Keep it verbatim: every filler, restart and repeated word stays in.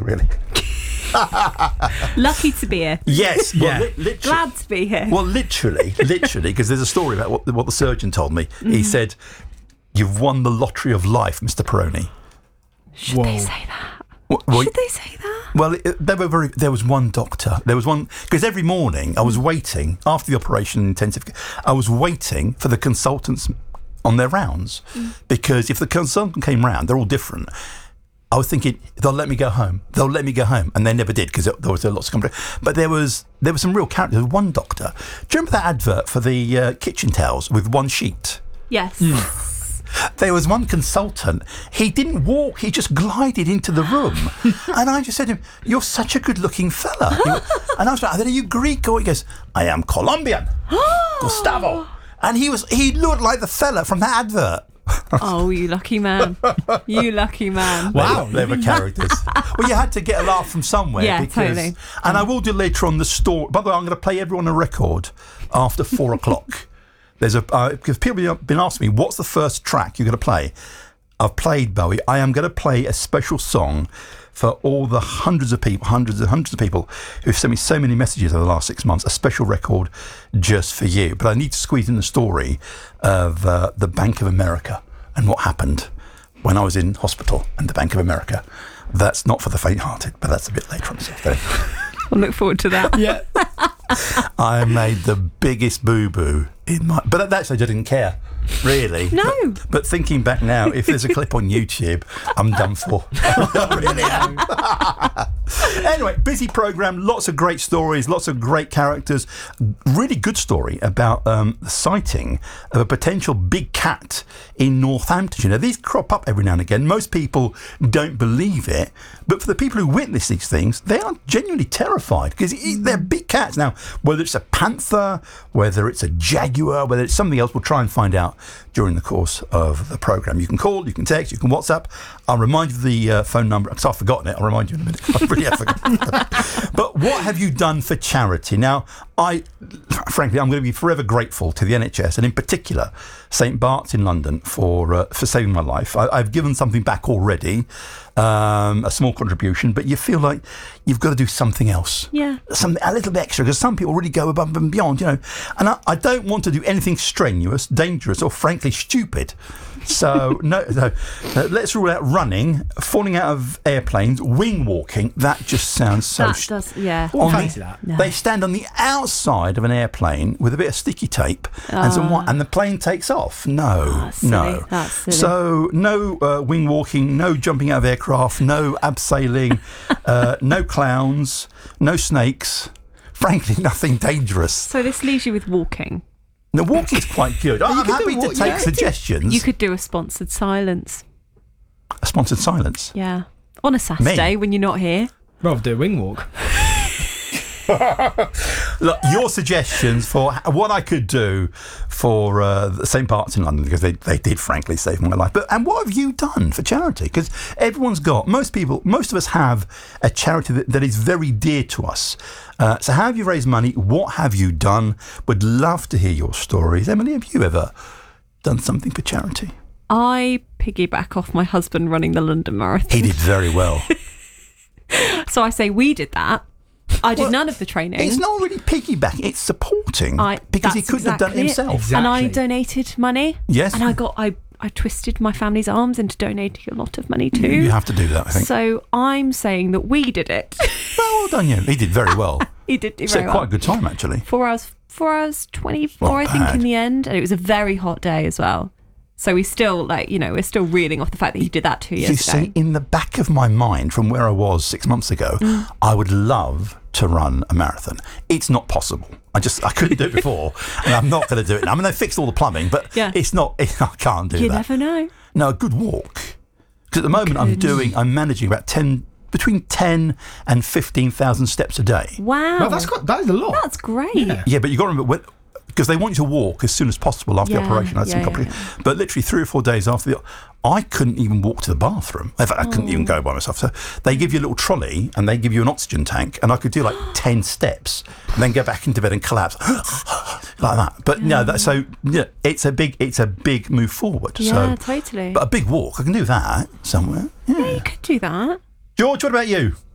really. Lucky to be here. Yes, well, Yeah. li- literally. Glad to be here. Well, literally, literally, because there's a story about what the, what the surgeon told me. Mm-hmm. He said, "You've won the lottery of life, Mister Peroni." Should Whoa. they say that? Well, well, Should they say that? well it, there were very. There was one doctor. There was one because every morning I was waiting after the operation in intensive. I was waiting for the consultants on their rounds because if the consultant came round, they're all different. I was thinking they'll let me go home. They'll let me go home, and they never did because there was lots of company. But there was there was some real characters. There was one doctor. Do you remember that advert for the uh, kitchen towels with one sheet? Yes. There was one consultant. He didn't walk. He just glided into the room, and I just said to him, "You're such a good-looking fella." He went, and I was like, "Are you Greek?" Or he goes, "I am Colombian, Gustavo." And he was he looked like the fella from that advert. Oh, you lucky man. You lucky man. Wow. They were characters. Well, you had to get a laugh from somewhere. Yeah, because, totally. And I will do later on the story. By the way, I'm going to play everyone a record after four o'clock. There's a uh, because people have been asking me, what's the first track you're going to play? I've played Bowie. I am going to play a special song for all the hundreds of people, hundreds and hundreds of people who've sent me so many messages over the last six months. A special record just for you. But I need to squeeze in the story of uh, the Bank of America and what happened when I was in hospital and the Bank of America. That's not for the faint-hearted, but that's a bit later on. So I'll look forward to that. Yeah. I made the biggest boo-boo in my... But at that stage, I didn't care, really. No. But, but thinking back now, if there's a clip on YouTube, I'm done for. I really am. Anyway, busy programme, lots of great stories, lots of great characters. Really good story about um, the sighting of a potential big cat in Northamptonshire. Now, these crop up every now and again. Most people don't believe it, but for the people who witness these things, they are genuinely terrified because they're big cats. Now, whether it's a panther, whether it's a jaguar, whether it's something else, we'll try and find out during the course of the programme. You can call, you can text, you can WhatsApp. I'll remind you of the uh, phone number because I've forgotten it. I'll remind you in a minute. I really have forgotten. But what have you done for charity? Now, I, frankly, I'm going to be forever grateful to the N H S and in particular Saint Bart's in London for uh, for saving my life. I, I've given something back already, um, a small contribution, but you feel like you've got to do something else. Yeah. Something a little bit extra because some people really go above and beyond, you know. And I, I don't want to do anything strenuous, dangerous, or frankly stupid. So no, no uh, let's rule out running, falling out of airplanes, wing walking. That just sounds so. That st- does, yeah. Wouldn't on fancy the- that. No. They stand on the outside of an airplane with a bit of sticky tape and some white, and the plane takes off. No, That's silly. no. That's silly. So no uh, wing walking, no jumping out of aircraft, no abseiling, uh, no clowns, no snakes. Frankly, nothing dangerous. So this leaves you with walking. The walking's quite good. I'm could do happy to walk- take yeah. suggestions. You could do a sponsored silence. A sponsored silence. Yeah. On a Saturday when you're not here. Rather do a wing walk. Look, your suggestions for what I could do for uh, Saint Bart's in London, because they, they did frankly save my life. But and what have you done for charity? Because everyone's got, most people, most of us have a charity that, that is very dear to us. Uh, so how have you raised money? What have you done? Would love to hear your stories. Emily, have you ever done something for charity? I piggyback off my husband running the London Marathon. He did very well. So I say we did that. I did Well, none of the training. It's not really piggybacking, it's supporting. I, because he that's couldn't have done it exactly himself. Exactly. And I donated money. Yes. And I got I, I twisted my family's arms into donating a lot of money too. You have to do that, I think. So I'm saying that we did it. Well, well done you. He did very well. He did do So very quite well. a good time, actually. Four hours, four hours twenty-four, Not I think, bad. in the end, and it was a very hot day as well. So we still, like, you know, we're still reeling off the fact that you did that two years You ago. see, in the back of my mind, from where I was six months ago, Mm. I would love to run a marathon. It's not possible. I just I couldn't do it before, and I'm not going to do it now. I mean, they fixed all the plumbing, but Yeah. it's not. It, I can't do You that. never know. No, a good walk. Because at the moment, I'm Good. doing, I'm managing about ten, between ten and fifteen thousand steps a day. Wow. Well, that's quite, that is a lot. That's great. Yeah. Yeah, but you got to remember when. Because they want you to walk as soon as possible after the Yeah, operation. I had some yeah, yeah, company- But literally three or four days after the, I couldn't even walk to the bathroom. In fact, I couldn't even go by myself. So they give you a little trolley and they give you an oxygen tank, and I could do like ten steps and then go back into bed and collapse like that. But no, that, so yeah, it's a big, it's a big move forward. Yeah, so, totally. but a big walk, I can do that somewhere. Yeah. Yeah, you could do that. George, what about you?